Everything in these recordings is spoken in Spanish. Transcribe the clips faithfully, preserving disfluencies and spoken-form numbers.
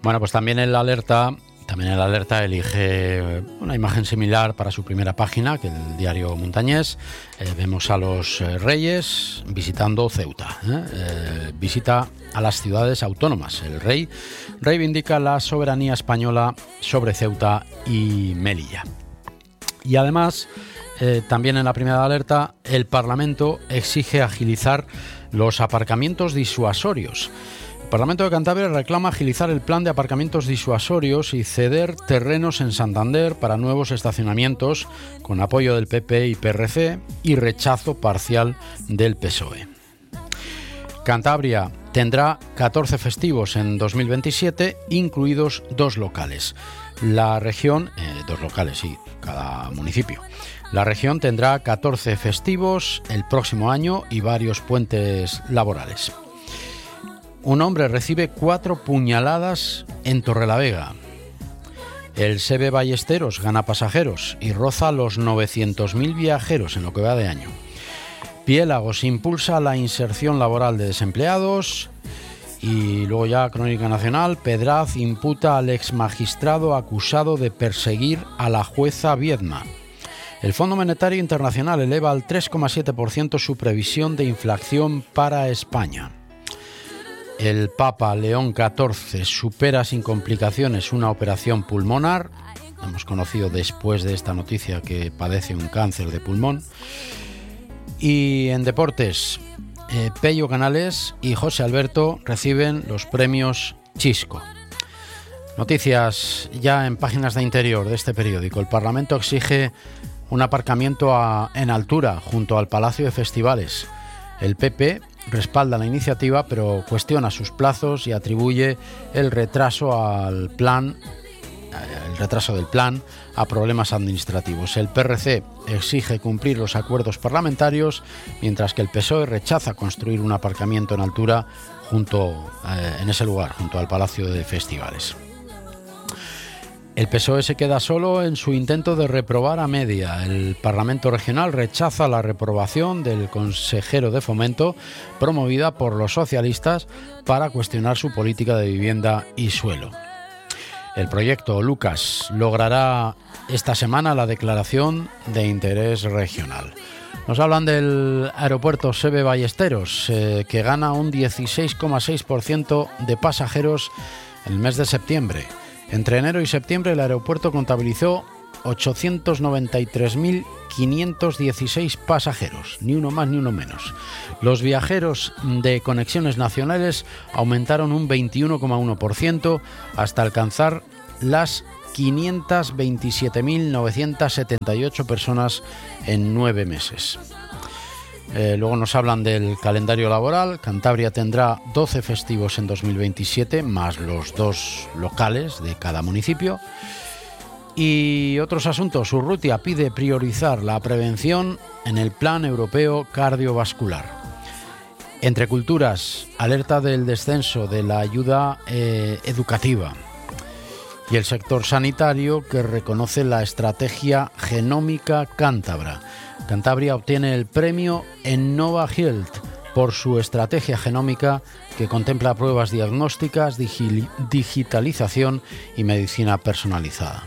Bueno, pues también el Alerta, también el Alerta elige una imagen similar para su primera página que el diario montañés. Eh, vemos a los eh, reyes visitando Ceuta. ¿eh? Eh, visita a las ciudades autónomas. El rey reivindica la soberanía española sobre Ceuta y Melilla. Y además, eh, también en la primera Alerta, el Parlamento exige agilizar los aparcamientos disuasorios. El Parlamento de Cantabria reclama agilizar el plan de aparcamientos disuasorios y ceder terrenos en Santander para nuevos estacionamientos con apoyo del P P y P R C y rechazo parcial del P S O E. Cantabria tendrá catorce festivos en dos mil veintisiete, incluidos dos locales. La región, eh, dos locales, sí, cada municipio. La región tendrá catorce festivos el próximo año y varios puentes laborales. Un hombre recibe cuatro puñaladas en Torrelavega. El S E B Ballesteros gana pasajeros y roza los novecientos mil viajeros en lo que va de año. Piélagos impulsa la inserción laboral de desempleados. Y luego ya, Crónica Nacional, Pedraz imputa al exmagistrado acusado de perseguir a la jueza Viedma. El Fondo Monetario Internacional eleva al tres coma siete por ciento su previsión de inflación para España. El Papa León catorce supera sin complicaciones una operación pulmonar. Hemos conocido después de esta noticia que padece un cáncer de pulmón. Y en deportes, eh, Pello Canales y José Alberto reciben los premios Chisco. Noticias ya en páginas de interior de este periódico. El Parlamento exige un aparcamiento a, en altura junto al Palacio de Festivales. El P P respalda la iniciativa, pero cuestiona sus plazos y atribuye el retraso al plan, el retraso del plan a problemas administrativos. El P R C exige cumplir los acuerdos parlamentarios, mientras que el P S O E rechaza construir un aparcamiento en altura junto, eh, en ese lugar, junto al Palacio de Festivales. El P S O E se queda solo en su intento de reprobar a Media. El Parlamento Regional rechaza la reprobación del consejero de Fomento promovida por los socialistas para cuestionar su política de vivienda y suelo. El proyecto Lucas logrará esta semana la declaración de interés regional. Nos hablan del aeropuerto S E B Ballesteros, eh, que gana un dieciséis coma seis por ciento de pasajeros en el mes de septiembre. Entre enero y septiembre el aeropuerto contabilizó ochocientos noventa y tres mil quinientos dieciséis pasajeros, ni uno más ni uno menos. Los viajeros de conexiones nacionales aumentaron un veintiuno coma uno por ciento hasta alcanzar las quinientas veintisiete mil novecientas setenta y ocho personas en nueve meses. Eh, luego nos hablan del calendario laboral. Cantabria tendrá doce festivos en dos mil veintisiete, más los dos locales de cada municipio. Y otros asuntos. Urrutia pide priorizar la prevención en el Plan Europeo Cardiovascular. Entre culturas, alerta del descenso de la ayuda eh, educativa. Y el sector sanitario, que reconoce la estrategia genómica cántabra. Cantabria obtiene el premio Innova Health por su estrategia genómica que contempla pruebas diagnósticas, digi- digitalización y medicina personalizada.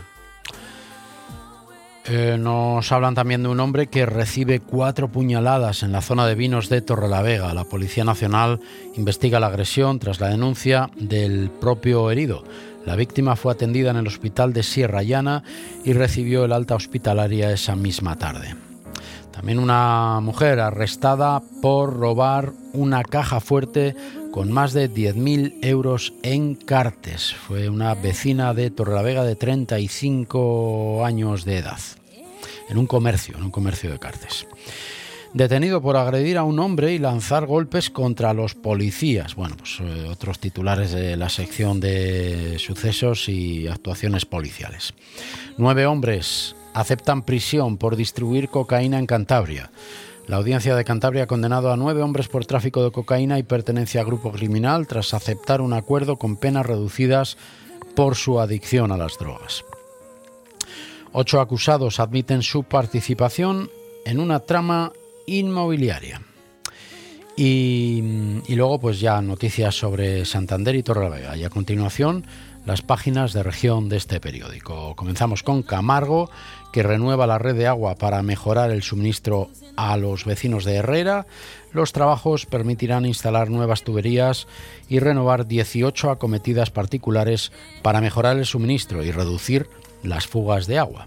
Eh, nos hablan también de un hombre que recibe cuatro puñaladas en la zona de vinos de Torrelavega. La Policía Nacional investiga la agresión tras la denuncia del propio herido. La víctima fue atendida en el hospital de Sierra Llana y recibió el alta hospitalaria esa misma tarde. También una mujer arrestada por robar una caja fuerte con más de diez mil euros en cartes. Fue una vecina de Torrelavega de treinta y cinco años de edad, en un comercio, en un comercio de cartes. Detenido por agredir a un hombre y lanzar golpes contra los policías. Bueno, pues eh, otros titulares de la sección de sucesos y actuaciones policiales. Nueve hombres aceptan prisión por distribuir cocaína en Cantabria. La Audiencia de Cantabria ha condenado a nueve hombres por tráfico de cocaína y pertenencia a grupo criminal tras aceptar un acuerdo con penas reducidas por su adicción a las drogas. Ocho acusados admiten su participación en una trama inmobiliaria. Y, y luego pues ya noticias sobre Santander y Torrelavega. Y a continuación las páginas de región de este periódico. Comenzamos con Camargo, que renueva la red de agua para mejorar el suministro a los vecinos de Herrera. Los trabajos permitirán instalar nuevas tuberías y renovar dieciocho acometidas particulares para mejorar el suministro y reducir las fugas de agua.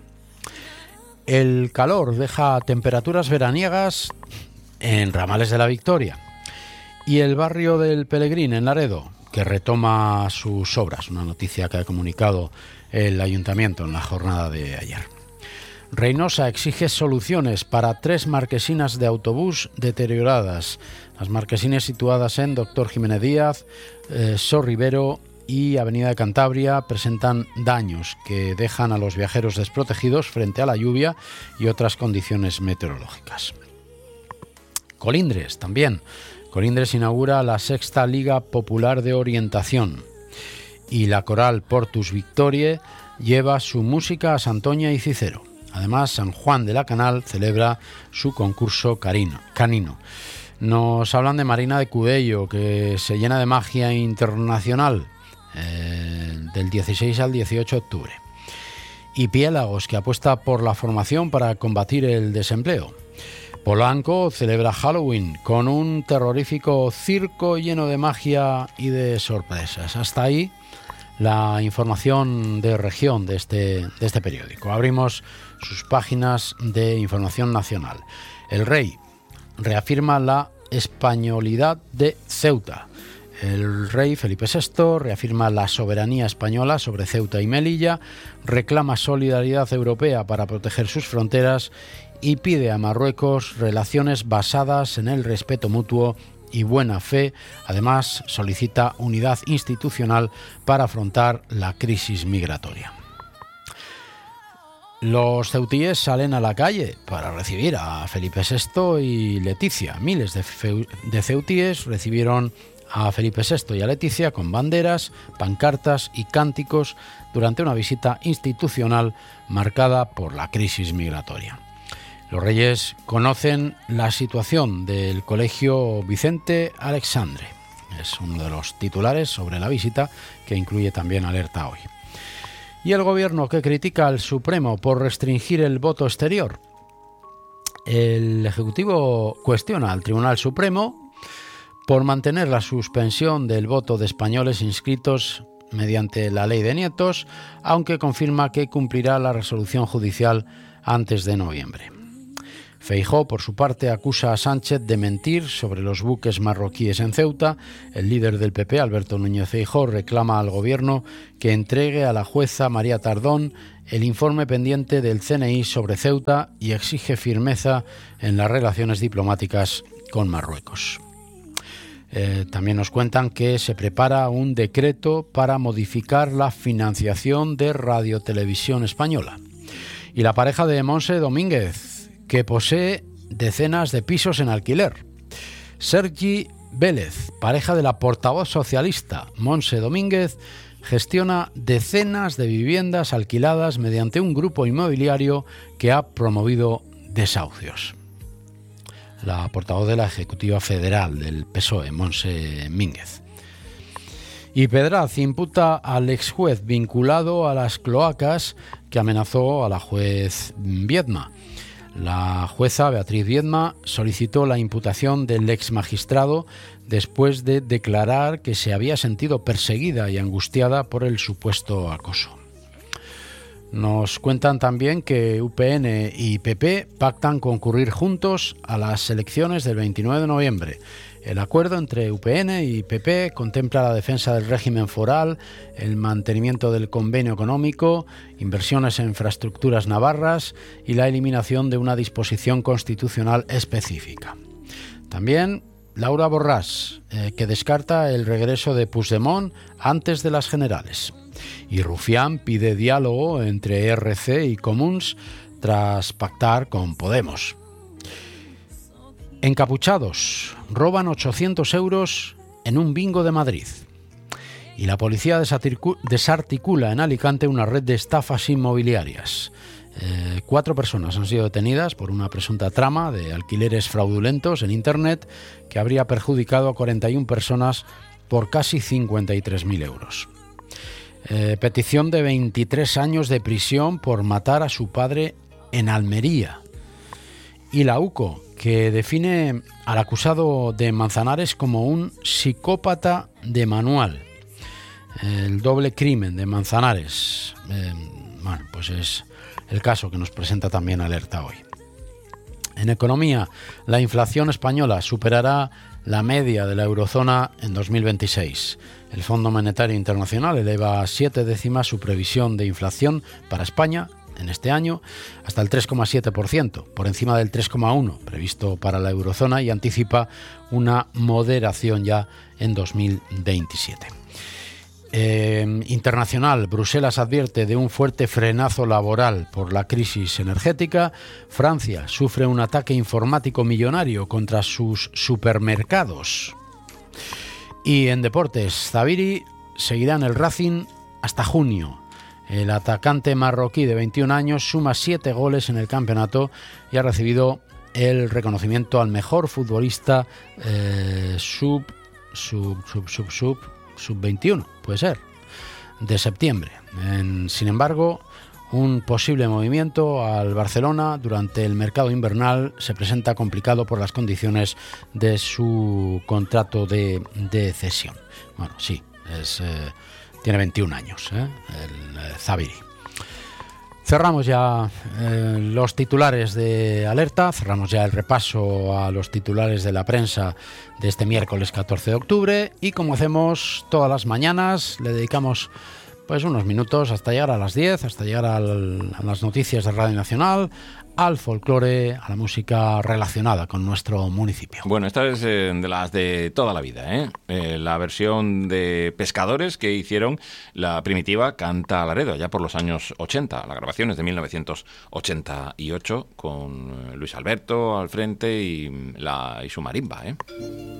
El calor deja temperaturas veraniegas en Ramales de la Victoria. Y el barrio del Pelegrín, en Laredo, que retoma sus obras, una noticia que ha comunicado el ayuntamiento en la jornada de ayer. Reynosa exige soluciones para tres marquesinas de autobús deterioradas. Las marquesines situadas en Doctor Jiménez Díaz, eh, Sor Rivero y Avenida de Cantabria presentan daños que dejan a los viajeros desprotegidos frente a la lluvia y otras condiciones meteorológicas. Colindres también. Colindres inaugura la sexta Liga Popular de Orientación y la coral Portus Victoriae lleva su música a Santoña y Cicero. Además, San Juan de la Canal celebra su concurso carino, canino. Nos hablan de Marina de Cudello, que se llena de magia internacional eh, del dieciséis al dieciocho de octubre. Y Piélagos, que apuesta por la formación para combatir el desempleo. Polanco celebra Halloween con un terrorífico circo lleno de magia y de sorpresas. Hasta ahí la información de región de este, de este periódico. Abrimos sus páginas de información nacional. El Rey reafirma la españolidad de Ceuta. El rey Felipe sexto reafirma la soberanía española sobre Ceuta y Melilla, reclama solidaridad europea para proteger sus fronteras y pide a Marruecos relaciones basadas en el respeto mutuo y buena fe. Además, solicita unidad institucional para afrontar la crisis migratoria. Los ceutíes salen a la calle para recibir a Felipe sexto y Leticia. Miles de, feu- de ceutíes recibieron a Felipe sexto y a Leticia con banderas, pancartas y cánticos durante una visita institucional marcada por la crisis migratoria. Los reyes conocen la situación del Colegio Vicente Alexandre. Es uno de los titulares sobre la visita, que incluye también Alerta Hoy. Y el gobierno, que critica al Supremo por restringir el voto exterior. El Ejecutivo cuestiona al Tribunal Supremo por mantener la suspensión del voto de españoles inscritos mediante la ley de nietos, aunque confirma que cumplirá la resolución judicial antes de noviembre. Feijóo, por su parte, acusa a Sánchez de mentir sobre los buques marroquíes en Ceuta. El líder del P P, Alberto Núñez Feijóo, reclama al gobierno que entregue a la jueza María Tardón el informe pendiente del C N I sobre Ceuta y exige firmeza en las relaciones diplomáticas con Marruecos. Eh, también nos cuentan que se prepara un decreto para modificar la financiación de Radio Televisión Española. Y la pareja de Montse Domínguez, que posee decenas de pisos en alquiler. Sergi Vélez, pareja de la portavoz socialista Montse Domínguez, gestiona decenas de viviendas alquiladas mediante un grupo inmobiliario que ha promovido desahucios. La portavoz de la Ejecutiva Federal del P S O E, Montse Domínguez. Y Pedraz imputa al exjuez vinculado a las cloacas que amenazó a la juez Viedma. La jueza Beatriz Viedma solicitó la imputación del exmagistrado después de declarar que se había sentido perseguida y angustiada por el supuesto acoso. Nos cuentan también que U P N y P P pactan concurrir juntos a las elecciones del veintinueve de noviembre. El acuerdo entre U P N y P P contempla la defensa del régimen foral, el mantenimiento del convenio económico, inversiones en infraestructuras navarras y la eliminación de una disposición constitucional específica. También Laura Borràs, eh, que descarta el regreso de Puigdemont antes de las generales. Y Rufián pide diálogo entre E R C y Comuns tras pactar con Podemos. Encapuchados roban ochocientos euros en un bingo de Madrid. Y la policía desarticula en Alicante una red de estafas inmobiliarias. Eh, cuatro personas han sido detenidas por una presunta trama de alquileres fraudulentos en Internet que habría perjudicado a cuarenta y una personas por casi cincuenta y tres mil euros. Eh, petición de veintitrés años de prisión por matar a su padre en Almería. Y la UCO, que define al acusado de Manzanares como un psicópata de manual. El doble crimen de Manzanares. Eh, bueno, pues es el caso que nos presenta también Alerta hoy. En economía, la inflación española superará la media de la eurozona en dos mil veintiséis. El Fondo Monetario Internacional eleva a siete décimas su previsión de inflación para España en este año hasta el tres coma siete por ciento, por encima del tres coma uno por ciento previsto para la eurozona, y anticipa una moderación ya en dos mil veintisiete. Eh, internacional, Bruselas advierte de un fuerte frenazo laboral por la crisis energética. Francia sufre un ataque informático millonario contra sus supermercados. Y en deportes, Zabiri seguirá en el Racing hasta junio. El atacante marroquí de veintiún años suma siete goles en el campeonato y ha recibido el reconocimiento al mejor futbolista eh, sub, sub, sub, sub, sub, sub veintiuno, puede ser, de septiembre. En, sin embargo, un posible movimiento al Barcelona durante el mercado invernal se presenta complicado por las condiciones de su contrato de, de cesión. Bueno, sí, es, eh, tiene veintiún años, ¿eh? el eh, Zabiri. Cerramos ya eh, los titulares de Alerta, cerramos ya el repaso a los titulares de la prensa de este miércoles catorce de octubre, y como hacemos todas las mañanas, le dedicamos pues unos minutos hasta llegar a las diez, hasta llegar al, a las noticias de Radio Nacional, al folclore, a la música relacionada con nuestro municipio. Bueno, esta es eh, de las de toda la vida, ¿eh? Eh, la versión de Pescadores que hicieron la primitiva Canta Laredo, ya por los años ochenta. La grabación es de mil novecientos ochenta y ocho, con Luis Alberto al frente y, la, y su marimba, ¿eh?